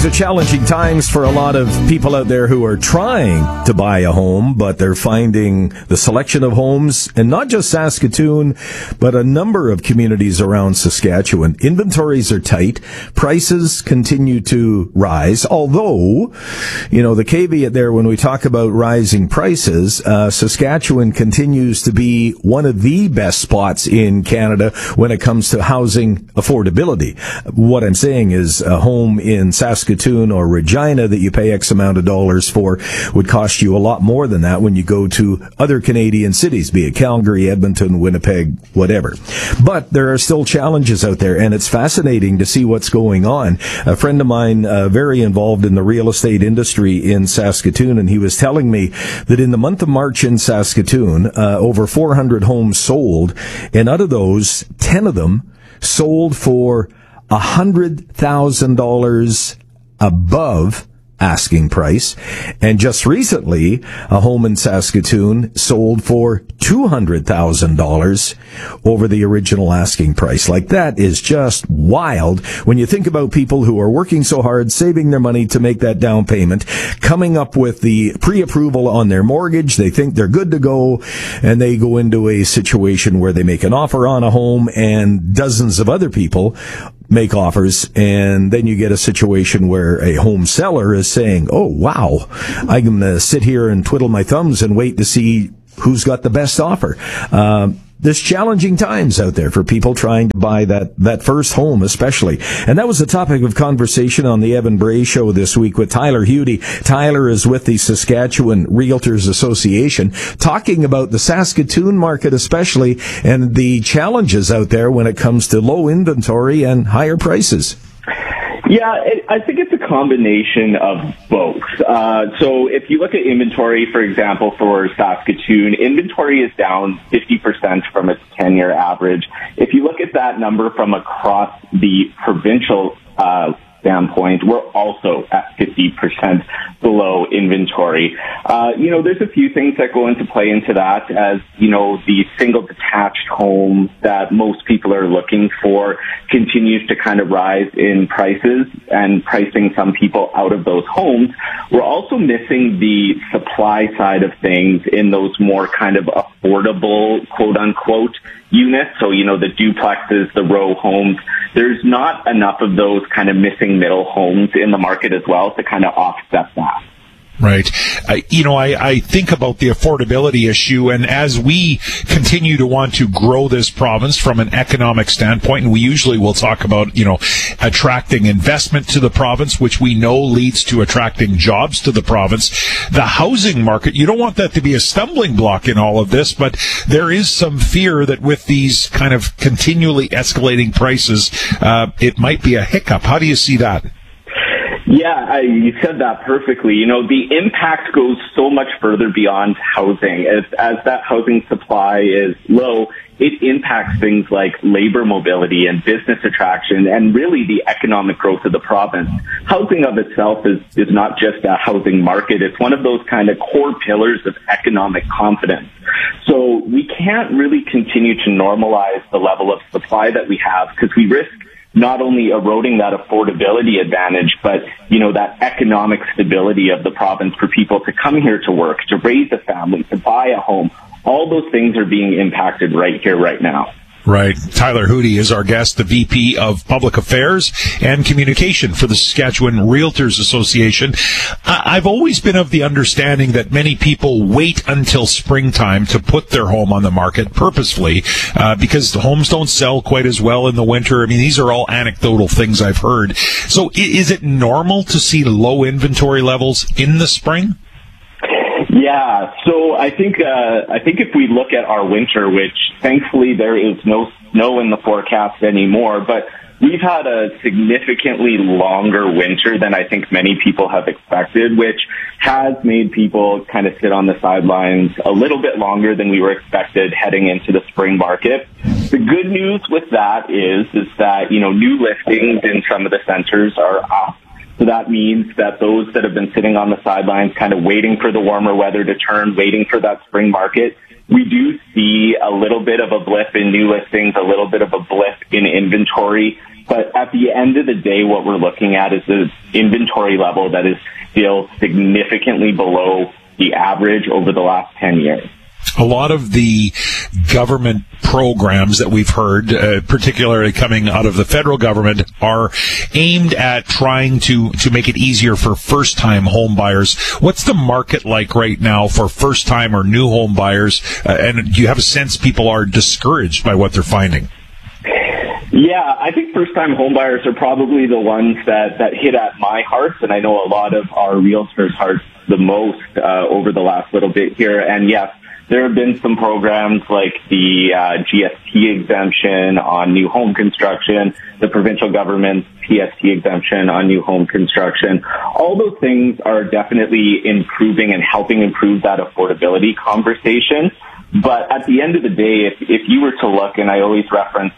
These are challenging times for a lot of people out there who are trying to buy a home, but they're finding the selection of homes, and not just Saskatoon, but a number of communities around Saskatchewan. Inventories are tight. Prices continue to rise. Although, the caveat there when we talk about rising prices, Saskatchewan continues to be one of the best spots in Canada when it comes to housing affordability. What I'm saying is a home in Saskatoon or Regina that you pay X amount of dollars for would cost you a lot more than that when you go to other Canadian cities, be it Calgary, Edmonton, Winnipeg, whatever. But there are still challenges out there, and it's fascinating to see what's going on. A friend of mine, very involved in the real estate industry in Saskatoon, and he was telling me that in the month of March in Saskatoon, over 400 homes sold, and out of those, 10 of them sold for $100,000 above asking price. And just recently, a home in Saskatoon sold for $200,000 over the original asking price. Like, that is just wild when you think about people who are working so hard, saving their money to make that down payment, coming up with the pre-approval on their mortgage. They think they're good to go, and they go into a situation where they make an offer on a home and dozens of other people make offers, and then you get a situation where a home seller is saying, oh, wow, I'm going to sit here and twiddle my thumbs and wait to see who's got the best offer. There's challenging times out there for people trying to buy that first home, especially. And that was the topic of conversation on the Evan Bray Show this week with Tyler Hudy. Tyler is with the Saskatchewan Realtors Association, talking about the Saskatoon market especially, and the challenges out there when it comes to low inventory and higher prices. Yeah, I think it's a combination of both. So if you look at inventory, for example, for Saskatoon, inventory is down 50% from its 10-year average. If you look at that number from across the provincial standpoint, we're also at 50% below inventory. There's a few things that go into play into that, as, the single detached home that most people are looking for continues to kind of rise in prices and pricing some people out of those homes. We're also missing the supply side of things in those more kind of affordable, quote unquote, units. So, the duplexes, the row homes, there's not enough of those kind of missing middle homes in the market as well to kind of offset that. Right. I think about the affordability issue, and as we continue to want to grow this province from an economic standpoint, and we usually will talk about, attracting investment to the province, which we know leads to attracting jobs to the province. The housing market, you don't want that to be a stumbling block in all of this, but there is some fear that with these kind of continually escalating prices, it might be a hiccup. How do you see that? Yeah, you said that perfectly. The impact goes so much further beyond housing. As that housing supply is low, it impacts things like labor mobility and business attraction and really the economic growth of the province. Housing of itself is not just a housing market. It's one of those kind of core pillars of economic confidence. So we can't really continue to normalize the level of supply that we have, because we risk not only eroding that affordability advantage, but, that economic stability of the province for people to come here to work, to raise a family, to buy a home. All those things are being impacted right here, right now. Right. Tyler Hudy is our guest, the VP of Public Affairs and Communication for the Saskatchewan Realtors Association. I've always been of the understanding that many people wait until springtime to put their home on the market purposefully, because the homes don't sell quite as well in the winter. I mean, these are all anecdotal things I've heard. So is it normal to see low inventory levels in the spring? Yeah, so I think if we look at our winter, which thankfully there is no snow in the forecast anymore, but we've had a significantly longer winter than I think many people have expected, which has made people kind of sit on the sidelines a little bit longer than we were expected heading into the spring market. The good news with that is that, new listings in some of the centers are up. So that means that those that have been sitting on the sidelines kind of waiting for the warmer weather to turn, waiting for that spring market, we do see a little bit of a blip in new listings, a little bit of a blip in inventory. But at the end of the day, what we're looking at is the inventory level that is still significantly below the average over the last 10 years. A lot of the government programs that we've heard, particularly coming out of the federal government, are aimed at trying to make it easier for first-time home buyers. What's the market like right now for first-time or new home buyers? And do you have a sense people are discouraged by what they're finding? Yeah, I think first-time homebuyers are probably the ones that hit at my heart, and I know a lot of our realtors' hearts the most over the last little bit here. And yes, there have been some programs like the GST exemption on new home construction, the provincial government's PST exemption on new home construction. All those things are definitely improving and helping improve that affordability conversation. But at the end of the day, if you were to look, and I always reference,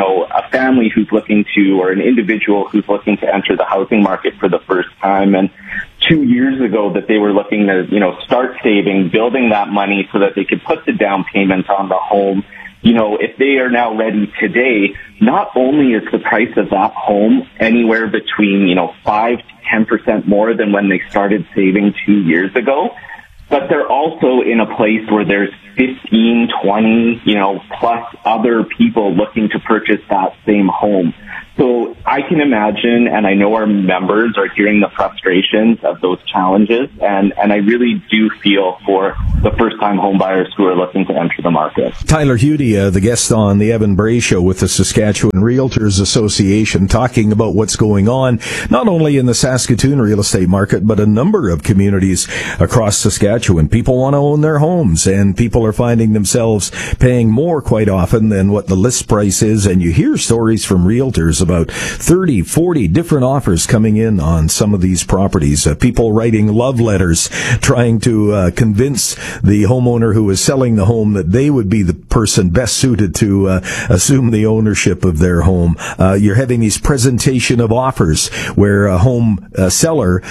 a family who's looking to, or an individual who's looking to enter the housing market for the first time, and 2 years ago that they were looking to, start saving, building that money so that they could put the down payment on the home. If they are now ready today, not only is the price of that home anywhere between, 5 to 10% more than when they started saving 2 years ago, but they're also in a place where there's 15, 20, plus other people looking to purchase that same home. So I can imagine, and I know our members are hearing the frustrations of those challenges, and I really do feel for the first-time home buyers who are looking to enter the market. Tyler Hudy, the guest on the Evan Bray Show with the Saskatchewan Realtors Association, talking about what's going on, not only in the Saskatoon real estate market, but a number of communities across Saskatchewan. People want to own their homes, and people are finding themselves paying more quite often than what the list price is, and you hear stories from realtors about 30, 40 different offers coming in on some of these properties. People writing love letters, trying to convince the homeowner who is selling the home that they would be the person best suited to assume the ownership of their home. You're having these presentation of offers where a home seller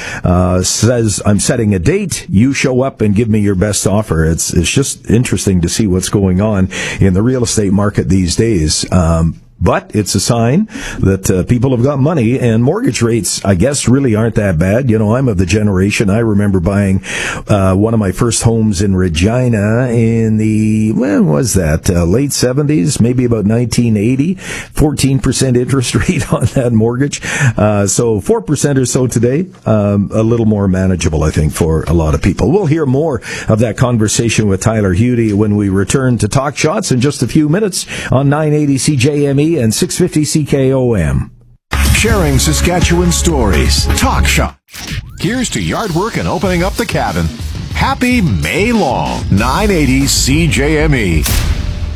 says, I'm setting a date, you show up and give me your best offer. It's just interesting to see what's going on in the real estate market these days. But it's a sign that people have got money, and mortgage rates, I guess, really aren't that bad. I'm of the generation, I remember buying one of my first homes in Regina in the, when was that, late 70s, maybe about 1980, 14% interest rate on that mortgage. So 4% or so today, a little more manageable, I think, for a lot of people. We'll hear more of that conversation with Tyler Hudy when we return to Talk Shots in just a few minutes on 980 CJME and 650 CKOM. Sharing Saskatchewan stories. Talk Shop. Here's to yard work and opening up the cabin. Happy May long. 980 CJME.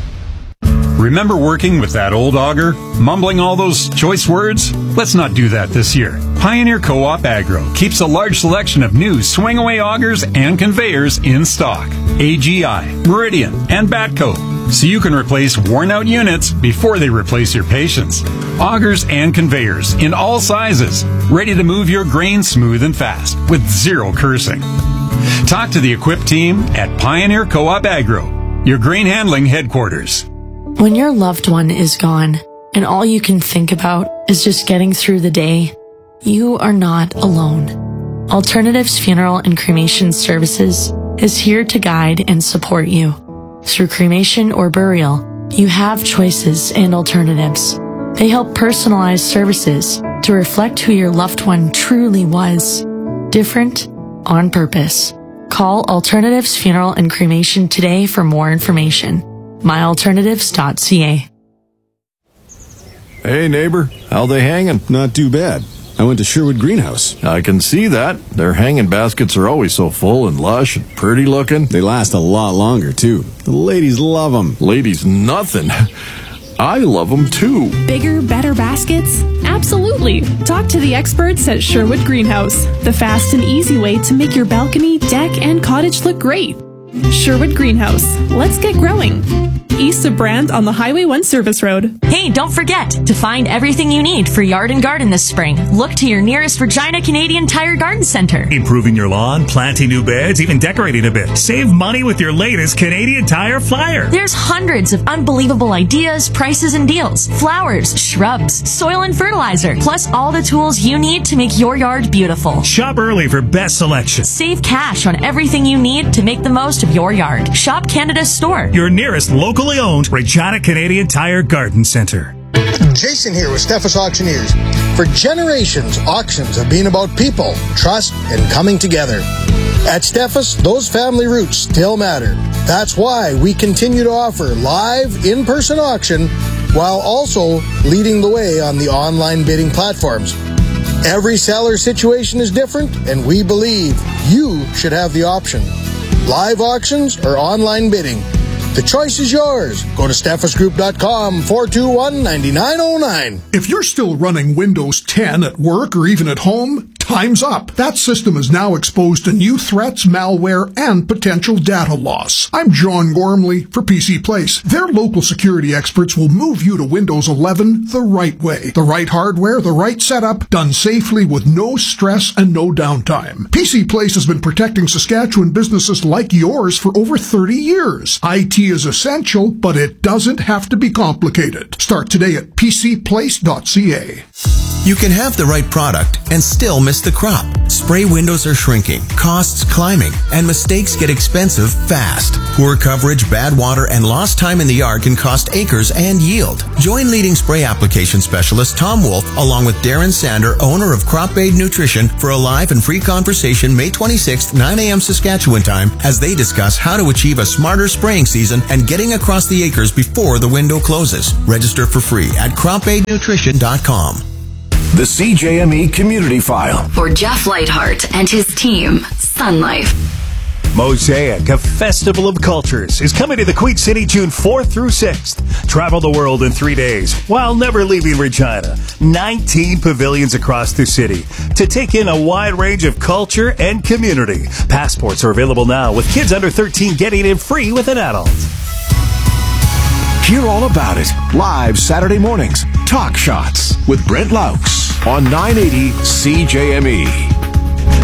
Remember working with that old auger? Mumbling all those choice words? Let's not do that this year. Pioneer Co-op Agro keeps a large selection of new swing-away augers and conveyors in stock. AGI, Meridian, and Batco, so you can replace worn-out units before they replace your patience. Augers and conveyors in all sizes, ready to move your grain smooth and fast with zero cursing. Talk to the equipped team at Pioneer Co-op Agro, your grain handling headquarters. When your loved one is gone and all you can think about is just getting through the day, you are not alone. Alternatives Funeral and Cremation Services is here to guide and support you. Through cremation or burial, you have choices and alternatives. They help personalize services to reflect who your loved one truly was. Different on purpose. Call Alternatives Funeral and Cremation today for more information. myalternatives.ca. Hey neighbor, how they hanging? Not too bad. I went to Sherwood Greenhouse. I can see that. Their hanging baskets are always so full and lush and pretty looking. They last a lot longer too. The ladies love them. Ladies nothing. I love them too. Bigger, better baskets? Absolutely. Talk to the experts at Sherwood Greenhouse, the fast and easy way to make your balcony, deck, and cottage look great. Sherwood Greenhouse. Let's get growing. East of Brand on the Highway 1 Service Road. Hey, don't forget to find everything you need for yard and garden this spring. Look to your nearest Regina Canadian Tire Garden Center. Improving your lawn, planting new beds, even decorating a bit. Save money with your latest Canadian Tire flyer. There's hundreds of unbelievable ideas, prices, and deals. Flowers, shrubs, soil and fertilizer, plus all the tools you need to make your yard beautiful. Shop early for best selection. Save cash on everything you need to make the most of your yard. Shop Canada's store. Your nearest locally owned Regina Canadian Tire Garden Center. Jason here with Steffes Auctioneers. For generations, auctions have been about people, trust, and coming together. At Steffes, those family roots still matter. That's why we continue to offer live, in-person auction while also leading the way on the online bidding platforms. Every seller situation is different, and we believe you should have the option. Live auctions or online bidding. The choice is yours. Go to steffesgroup.com 421-9909. If you're still running Windows 10 at work or even at home, time's up. That system is now exposed to new threats, malware, and potential data loss. I'm John Gormley for PC Place. Their local security experts will move you to Windows 11 the right way. The right hardware, the right setup, done safely with no stress and no downtime. PC Place has been protecting Saskatchewan businesses like yours for over 30 years. IT is essential, but it doesn't have to be complicated. Start today at pcplace.ca. You can have the right product and still miss the crop. Spray windows are shrinking, costs climbing, and mistakes get expensive fast. Poor coverage, bad water, and lost time in the yard can cost acres and yield. Join leading spray application specialist Tom Wolf along with Darren Sander, owner of Crop Aid Nutrition, for a live and free conversation May 26th, 9 a.m. Saskatchewan time, as they discuss how to achieve a smarter spraying season and getting across the acres before the window closes. Register for free at cropaidnutrition.com. The CJME Community File. For Jeff Lightheart and his team, Sun Life. Mosaic, a festival of cultures, is coming to the Queen City June 4th through 6th. Travel the world in 3 days while never leaving Regina. 19 pavilions across the city to take in a wide range of culture and community. Passports are available now, with kids under 13 getting in free with an adult. Hear all about it live Saturday mornings. Talk Shots with Brent Laux on 980 CJME.